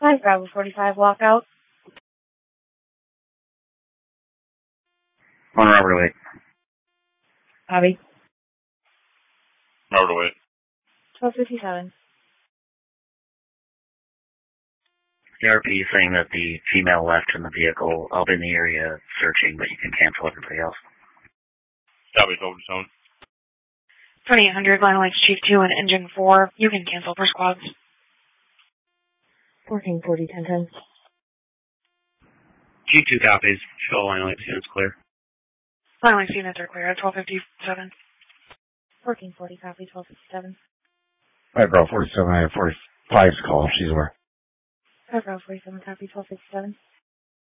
5 Bravo 45 walkout. On Robert Wait. Bobby. Robert Wait. 1257. CRP saying that the female left in the vehicle. I'll be in the area searching, but you can cancel everybody else. Copy, 1227. 2800, Violence Chief 2 and Engine 4. You can cancel for squads. 1440, 1010. G2 copies. Show line lights units clear. Violence units are clear at 1257. 1440, copy, 1257. 5 Bravo 47, I have 45's call. She's aware. 5 Bravo 47, copy, 1257.